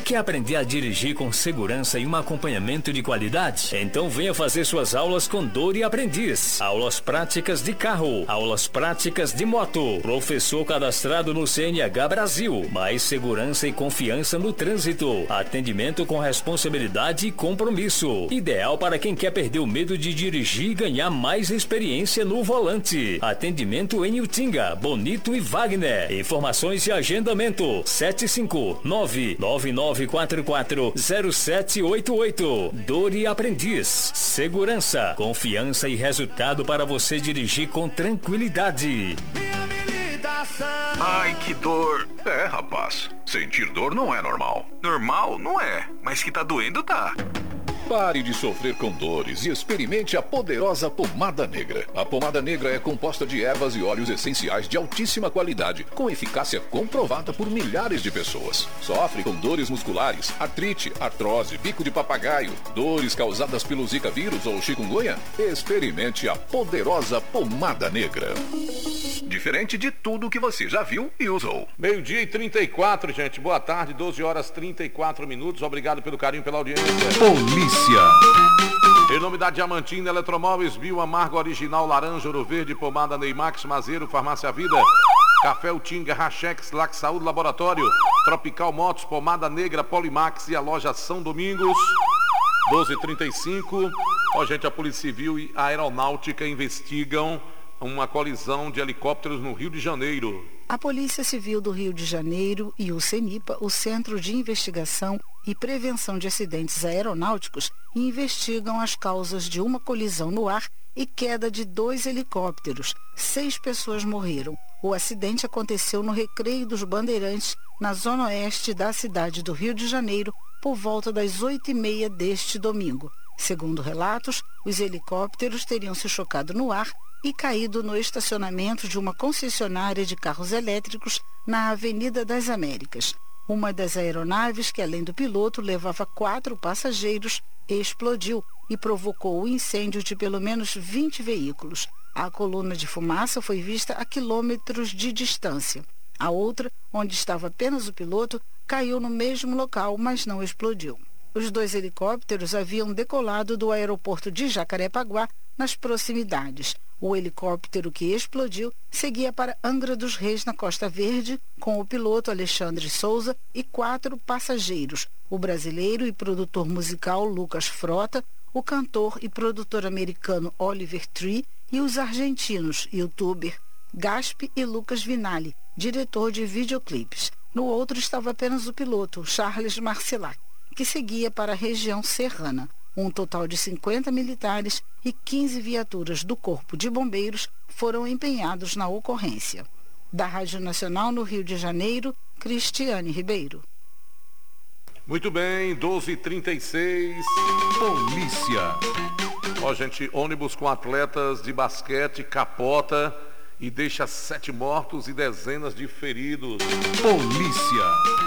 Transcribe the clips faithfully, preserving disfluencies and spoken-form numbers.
Quer aprender a dirigir com segurança e um acompanhamento de qualidade? Então venha fazer suas aulas com Dori Aprendiz. Aulas práticas de carro, aulas práticas de moto. Professor cadastrado no C N H Brasil. Mais segurança e confiança no trânsito. Atendimento com responsabilidade e compromisso. Ideal para quem quer perder o medo de dirigir e ganhar mais experiência no volante. Atendimento em Utinga, Bonito e Wagner. Informações e agendamento sete cinco nove nove nove quatro quatro zero sete oito oito. Dori Aprendiz. Segurança, confiança e resultado para você dirigir com tranquilidade. Ai, que dor. É, rapaz, sentir dor não é normal. Normal não é, mas que tá doendo tá. Pare de sofrer com dores e experimente a poderosa pomada negra. A pomada negra é composta de ervas e óleos essenciais de altíssima qualidade, com eficácia comprovada por milhares de pessoas. Sofre com dores musculares, artrite, artrose, bico de papagaio, dores causadas pelo Zika vírus ou chikungunya? Experimente a poderosa pomada negra. Diferente de tudo que você já viu e usou. Meio-dia e trinta e quatro, gente. Boa tarde, doze horas e trinta e quatro minutos. Obrigado pelo carinho, pela audiência. Polícia. Em nome da Diamantina Eletromóveis, Bio Amargo Original Laranja, Ouro Verde, Pomada Neymax, Mazeiro, Farmácia Vida, Café Utinga, Rachex, Lac Saúde Laboratório, Tropical Motos, Pomada Negra, Polimax e a loja São Domingos. doze e trinta e cinco. Ó, gente, a Polícia Civil e a Aeronáutica investigam uma colisão de helicópteros no Rio de Janeiro. A Polícia Civil do Rio de Janeiro e o CENIPA, o Centro de Investigação e Prevenção de Acidentes Aeronáuticos, investigam as causas de uma colisão no ar e queda de dois helicópteros. Seis pessoas morreram. O acidente aconteceu no Recreio dos Bandeirantes, na zona oeste da cidade do Rio de Janeiro, por volta das oito e meia deste domingo. Segundo relatos, os helicópteros teriam se chocado no ar e caído no estacionamento de uma concessionária de carros elétricos na Avenida das Américas. Uma das aeronaves, que além do piloto levava quatro passageiros, explodiu e provocou o incêndio de pelo menos vinte veículos. A coluna de fumaça foi vista a quilômetros de distância. A outra, onde estava apenas o piloto, caiu no mesmo local, mas não explodiu. Os dois helicópteros haviam decolado do aeroporto de Jacarepaguá, nas proximidades. O helicóptero que explodiu seguia para Angra dos Reis, na Costa Verde, com o piloto Alexandre Souza e quatro passageiros, o brasileiro e produtor musical Lucas Frota, o cantor e produtor americano Oliver Tree e os argentinos, youtuber Gasp e Lucas Vinali, diretor de videoclipes. No outro estava apenas o piloto, Charles Marcelac, que seguia para a região serrana. Um total de cinquenta militares e quinze viaturas do Corpo de Bombeiros foram empenhados na ocorrência. Da Rádio Nacional no Rio de Janeiro, Cristiane Ribeiro. Muito bem, doze e trinta e seis. Polícia. Ó, gente, ônibus com atletas de basquete capota e deixa sete mortos e dezenas de feridos. Polícia.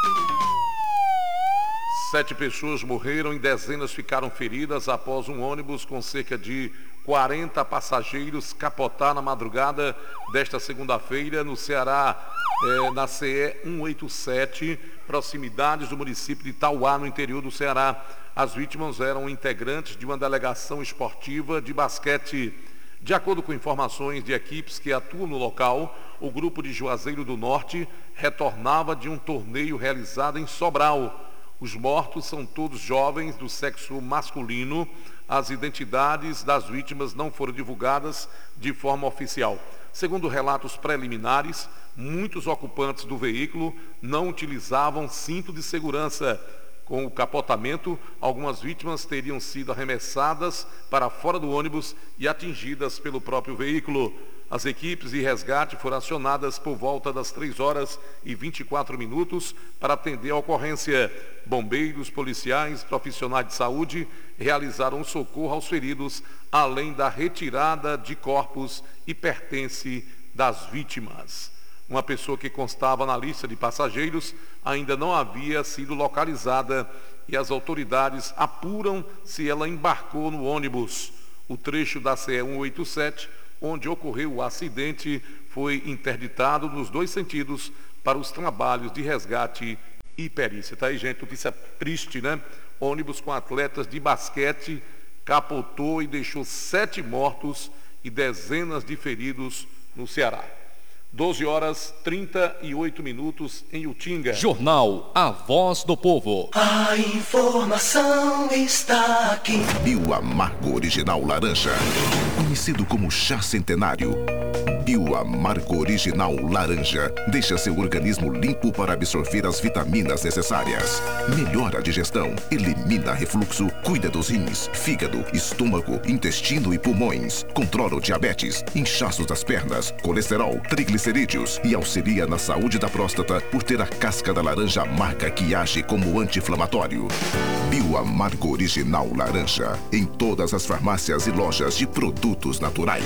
Sete pessoas morreram e dezenas ficaram feridas após um ônibus com cerca de quarenta passageiros capotar na madrugada desta segunda-feira no Ceará, eh, na C E cento e oitenta e sete, proximidades do município de Tauá, no interior do Ceará. As vítimas eram integrantes de uma delegação esportiva de basquete. De acordo com informações de equipes que atuam no local, o grupo de Juazeiro do Norte retornava de um torneio realizado em Sobral. Os mortos são todos jovens do sexo masculino. As identidades das vítimas não foram divulgadas de forma oficial. Segundo relatos preliminares, muitos ocupantes do veículo não utilizavam cinto de segurança. Com o capotamento, algumas vítimas teriam sido arremessadas para fora do ônibus e atingidas pelo próprio veículo. As equipes de resgate foram acionadas por volta das três horas e vinte e quatro minutos para atender a ocorrência. Bombeiros, policiais, profissionais de saúde realizaram socorro aos feridos, além da retirada de corpos e pertence das vítimas. Uma pessoa que constava na lista de passageiros ainda não havia sido localizada e as autoridades apuram se ela embarcou no ônibus. O trecho da C E cento e oitenta e sete, onde ocorreu o acidente, foi interditado nos dois sentidos para os trabalhos de resgate e perícia. Tá aí, gente, notícia triste, né? Ônibus com atletas de basquete capotou e deixou sete mortos e dezenas de feridos no Ceará. doze horas e trinta e oito minutos em Utinga. Jornal A Voz do Povo. A informação está aqui. Bioamargo Original Laranja, conhecido como chá centenário. Bioamargo Original Laranja deixa seu organismo limpo para absorver as vitaminas necessárias. Melhora a digestão, elimina refluxo, cuida dos rins, fígado, estômago, intestino e pulmões. Controla o diabetes, inchaços das pernas, colesterol, triglicerídeos e auxilia na saúde da próstata por ter a casca da laranja amarga que age como anti-inflamatório. Bioamargo Original Laranja, em todas as farmácias e lojas de produtos naturais.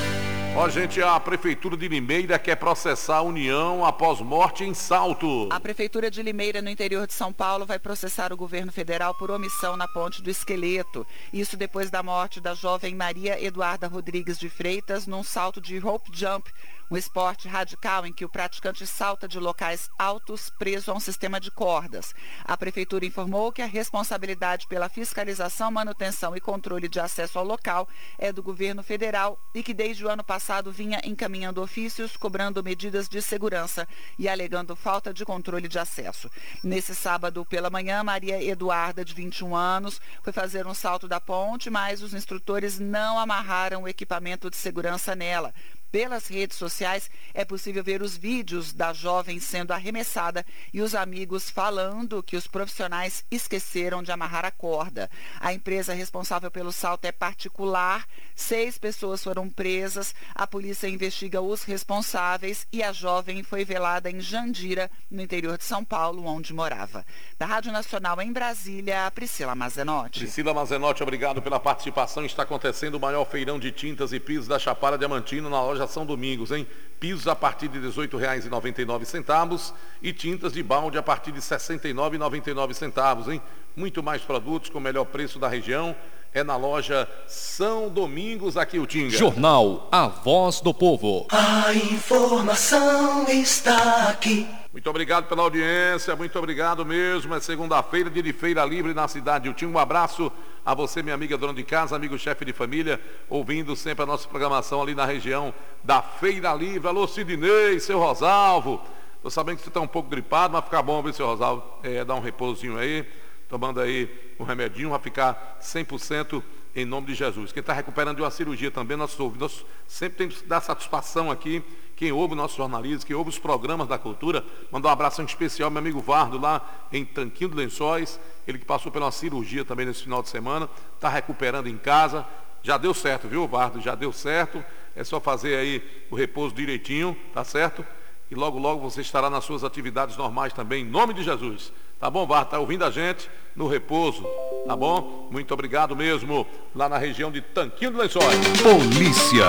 Ó, gente, a Prefeitura de Limeira quer processar a União após morte em Salto. A Prefeitura de Limeira, no interior de São Paulo, vai processar o governo federal por omissão na ponte do Esqueleto. Isso depois da morte da jovem Maria Eduarda Rodrigues de Freitas num salto de rope jump, um esporte radical em que o praticante salta de locais altos preso a um sistema de cordas. A Prefeitura informou que a responsabilidade pela fiscalização, manutenção e controle de acesso ao local é do governo federal e que desde o ano passado vinha encaminhando ofícios, cobrando medidas de segurança e alegando falta de controle de acesso. Nesse sábado pela manhã, Maria Eduarda, de vinte e um anos, foi fazer um salto da ponte, mas os instrutores não amarraram o equipamento de segurança nela. Pelas redes sociais é possível ver os vídeos da jovem sendo arremessada e os amigos falando que os profissionais esqueceram de amarrar a corda. A empresa responsável pelo salto é particular, seis pessoas foram presas, a polícia investiga os responsáveis e a jovem foi velada em Jandira, no interior de São Paulo, onde morava. Da Rádio Nacional em Brasília, Priscila Mazenotti. Priscila Mazenotti, obrigado pela participação. Está acontecendo o maior feirão de tintas e pisos da Chapada Diamantina na loja São Domingos, hein? Pisos a partir de dezoito reais e noventa e nove centavos e tintas de balde a partir de sessenta e nove reais e noventa e nove centavos, hein? Muito mais produtos com o melhor preço da região é na loja São Domingos, aqui Utinga. Jornal A Voz do Povo. A informação está aqui. Muito obrigado pela audiência, muito obrigado mesmo. É segunda-feira, dia de feira livre na cidade de Utinga. Um abraço a você, minha amiga dona de casa, amigo chefe de família, ouvindo sempre a nossa programação ali na região da Feira Livre. Alô, Sidney, seu Rosalvo. Estou sabendo que você está um pouco gripado, mas fica bom, viu, seu Rosalvo? É, dá um repousinho aí, tomando aí um remedinho, vai ficar cem por cento em nome de Jesus. Quem está recuperando de uma cirurgia também, nós ouvimos, sempre tem que dar satisfação aqui. Quem ouve o nosso jornalismo, quem ouve os programas da cultura, mandar um abraço especial ao meu amigo Vardo, lá em Tanquinho de Lençóis, ele que passou por uma cirurgia também nesse final de semana, está recuperando em casa, já deu certo, viu, Vardo? Já deu certo, é só fazer aí o repouso direitinho, tá certo? E logo, logo você estará nas suas atividades normais também, em nome de Jesus. Tá bom, Vardo? Tá ouvindo a gente no repouso, tá bom? Muito obrigado mesmo, lá na região de Tanquinho de Lençóis. Polícia.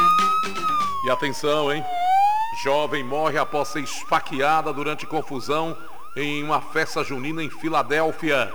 E atenção, hein? Jovem morre após ser esfaqueada durante confusão em uma festa junina em Filadélfia.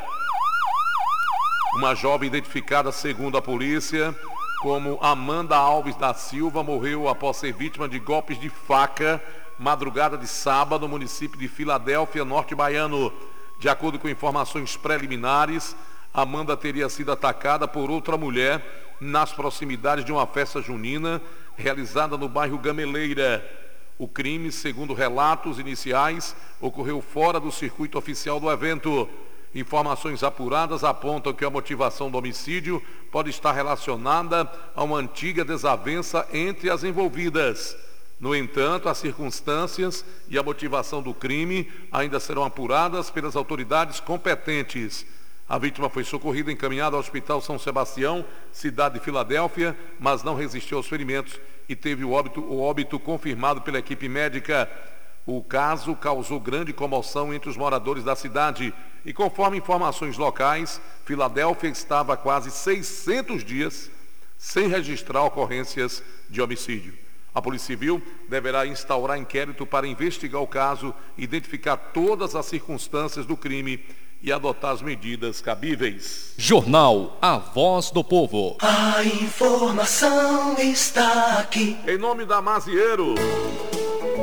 Uma jovem identificada, segundo a polícia, como Amanda Alves da Silva, morreu após ser vítima de golpes de faca madrugada de sábado no município de Filadélfia, norte baiano. De acordo com informações preliminares, Amanda teria sido atacada por outra mulher nas proximidades de uma festa junina realizada no bairro Gameleira. O crime, segundo relatos iniciais, ocorreu fora do circuito oficial do evento. Informações apuradas apontam que a motivação do homicídio pode estar relacionada a uma antiga desavença entre as envolvidas. No entanto, as circunstâncias e a motivação do crime ainda serão apuradas pelas autoridades competentes. A vítima foi socorrida e encaminhada ao Hospital São Sebastião, cidade de Filadélfia, mas não resistiu aos ferimentos e teve o óbito, o óbito confirmado pela equipe médica. O caso causou grande comoção entre os moradores da cidade e, conforme informações locais, Filadélfia estava há quase seiscentos dias sem registrar ocorrências de homicídio. A Polícia Civil deverá instaurar inquérito para investigar o caso, identificar todas as circunstâncias do crime e adotar as medidas cabíveis. Jornal A Voz do Povo. A informação está aqui. Em nome da Mazieiro,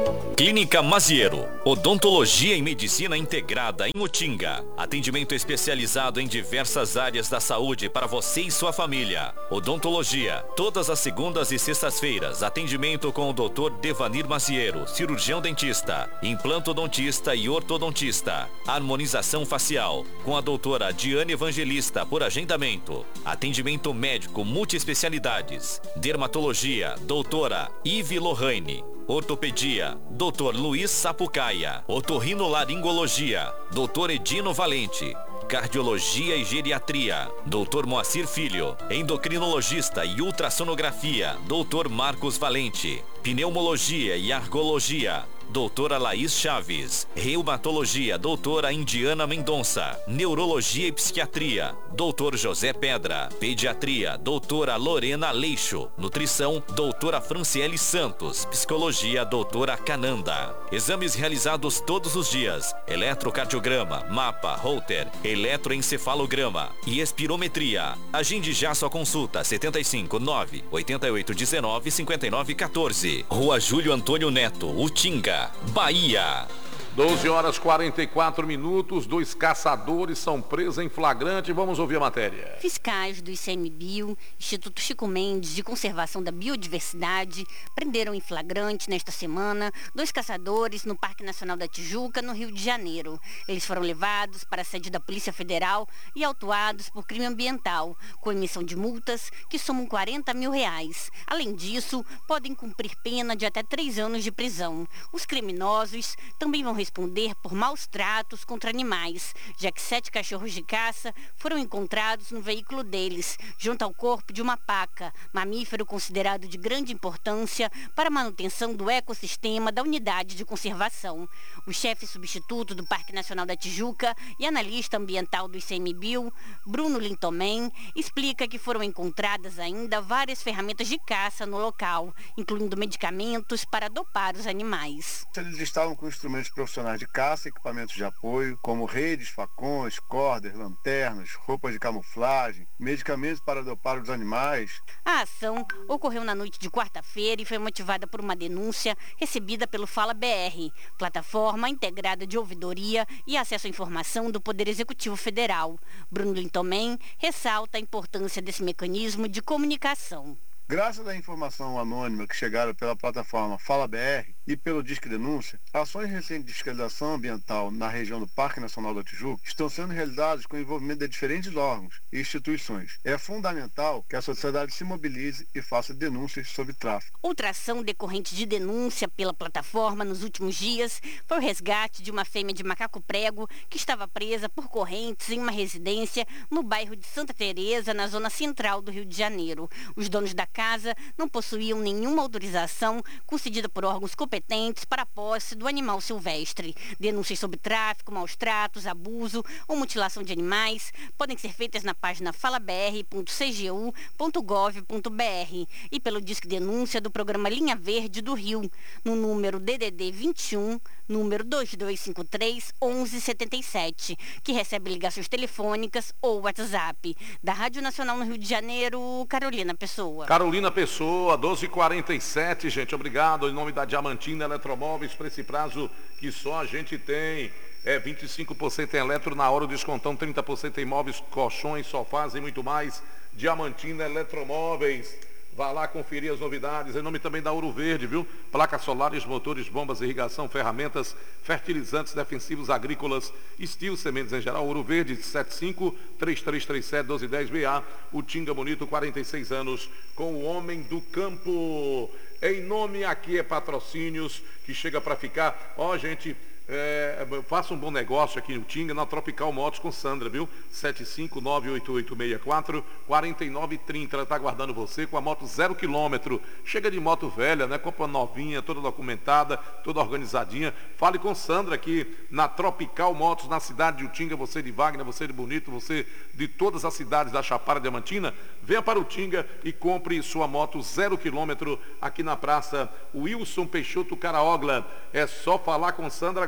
Clínica Maziero, odontologia e medicina integrada em Utinga. Atendimento especializado em diversas áreas da saúde para você e sua família. Odontologia, todas as segundas e sextas-feiras. Atendimento com o doutor Devanir Maziero, cirurgião dentista, implantodontista e ortodontista. Harmonização facial, com a doutora Diane Evangelista por agendamento. Atendimento médico multiespecialidades. Dermatologia, doutora Ive Lohane. Ortopedia, doutor Luiz Sapucaia. Otorrinolaringologia, doutor Edino Valente. Cardiologia e Geriatria, doutor Moacir Filho. Endocrinologista e ultrassonografia, doutor Marcos Valente. Pneumologia e Argologia, doutora Laís Chaves. Reumatologia, doutora Indiana Mendonça. Neurologia e Psiquiatria, doutor José Pedra. Pediatria, doutora Lorena Leixo. Nutrição, doutora Franciele Santos. Psicologia, doutora Cananda. Exames realizados todos os dias. Eletrocardiograma, mapa, Holter, eletroencefalograma e espirometria. Agende já sua consulta. setenta e cinco, nove, oitenta e oito, dezenove, cinquenta e nove, quatorze. Rua Júlio Antônio Neto, Utinga, Bahia. doze horas e quarenta e quatro minutos, dois caçadores são presos em flagrante. Vamos ouvir a matéria. Fiscais do ICMBio, Instituto Chico Mendes de Conservação da Biodiversidade, prenderam em flagrante nesta semana dois caçadores no Parque Nacional da Tijuca, no Rio de Janeiro. Eles foram levados para a sede da Polícia Federal e autuados por crime ambiental, com emissão de multas que somam quarenta mil reais. Além disso, podem cumprir pena de até três anos de prisão. Os criminosos também vão responder por maus tratos contra animais, já que sete cachorros de caça foram encontrados no veículo deles, junto ao corpo de uma paca, mamífero considerado de grande importância para a manutenção do ecossistema da unidade de conservação. O chefe substituto do Parque Nacional da Tijuca e analista ambiental do ICMBio, Bruno Lintomen, explica que foram encontradas ainda várias ferramentas de caça no local, incluindo medicamentos para dopar os animais. Eles estavam com instrumentos profissionais de caça, equipamentos de apoio, como redes, facões, cordas, lanternas, roupas de camuflagem, medicamentos para dopar os animais. A ação ocorreu na noite de quarta-feira e foi motivada por uma denúncia recebida pelo Fala B R, plataforma integrada de ouvidoria e acesso à informação do Poder Executivo Federal. Bruno Lintomen ressalta a importância desse mecanismo de comunicação. Graças à informação anônima que chegaram pela plataforma Fala B R e pelo Disque Denúncia, ações recentes de fiscalização ambiental na região do Parque Nacional da Tijuca estão sendo realizadas com o envolvimento de diferentes órgãos e instituições. É fundamental que a sociedade se mobilize e faça denúncias sobre tráfico. Outra ação decorrente de denúncia pela plataforma nos últimos dias foi o resgate de uma fêmea de macaco prego que estava presa por correntes em uma residência no bairro de Santa Teresa, na zona central do Rio de Janeiro. Os donos da casa não possuíam nenhuma autorização concedida por órgãos competentes para a posse do animal silvestre. Denúncias sobre tráfico, maus tratos, abuso ou mutilação de animais podem ser feitas na página fala b r ponto c g u ponto gov ponto b r e pelo Disque Denúncia do programa Linha Verde do Rio, no número D D D vinte e um, número dois dois cinco três, onze setenta e sete, que recebe ligações telefônicas ou WhatsApp. Da Rádio Nacional no Rio de Janeiro, Carolina Pessoa. Carolina Pessoa, doze e quarenta e sete, gente, obrigado. Em nome da Diamantina Eletromóveis, para esse prazo que só a gente tem. É vinte e cinco por cento em eletro na hora do descontão, trinta por cento em móveis, colchões, sofás e muito mais. Diamantina Eletromóveis. Vá lá conferir as novidades, em nome também da Ouro Verde, viu? Placas solares, motores, bombas, irrigação, ferramentas, fertilizantes, defensivos agrícolas, estilo, sementes em geral. Ouro Verde, sete cinco, três três três sete, um dois um zero B A. O Tinga Bonito, quarenta e seis anos, com o homem do campo. Em nome aqui é Patrocínios, que chega para ficar. Ó, gente... É, faça um bom negócio aqui no Tinga, na Tropical Motos com Sandra, viu? sete cinco nove oito oito seis quatro, quatro nove três zero. Ela está aguardando você com a moto zero quilômetro. Chega de moto velha, né? Compra novinha, toda documentada, toda organizadinha. Fale com Sandra aqui na Tropical Motos, na cidade de Utinga. Você de Wagner, você de Bonito, você de todas as cidades da Chapada Diamantina. Venha para o Tinga e compre sua moto zero quilômetro aqui na Praça Wilson Peixoto Caraogla. É só falar com Sandra agora.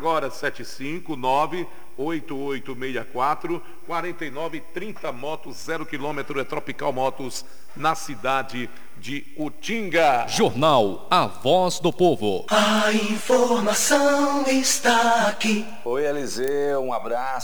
agora, sete cinco nove oito oito seis quatro quatro nove três zero motos, zero quilômetro, é Tropical Motos, na cidade de Utinga. Jornal A Voz do Povo. A informação está aqui. Oi, Eliseu, um abraço.